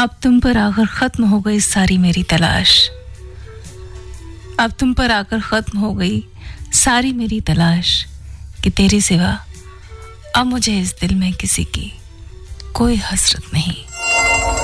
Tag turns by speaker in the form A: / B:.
A: अब तुम पर आकर खत्म हो गई सारी मेरी तलाश। अब तुम पर आकर खत्म हो गई सारी मेरी तलाश कि तेरे सिवा अब मुझे इस दिल में किसी की कोई हसरत नहीं।